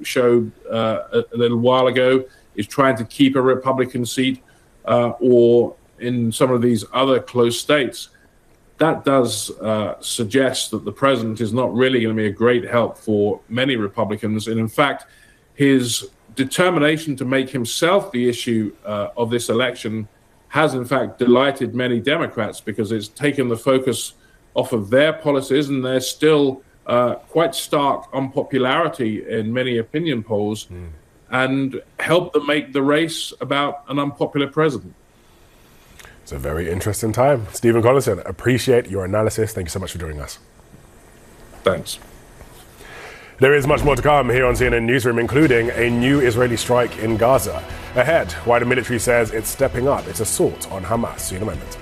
showed a little while ago, is trying to keep a Republican seat, or in some of these other close states, that does suggest that the president is not really going to be a great help for many Republicans. And in fact, his determination to make himself the issue of this election has in fact delighted many Democrats, because it's taken the focus off of their policies, and there's still quite stark unpopularity in many opinion polls, and helped them make the race about an unpopular president. It's a very interesting time. Stephen Collinson, appreciate your analysis. Thank you so much for joining us. Thanks. There is much more to come here on CNN Newsroom, including a new Israeli strike in Gaza. Ahead, why the military says it's stepping up its assault on Hamas. See you in a moment.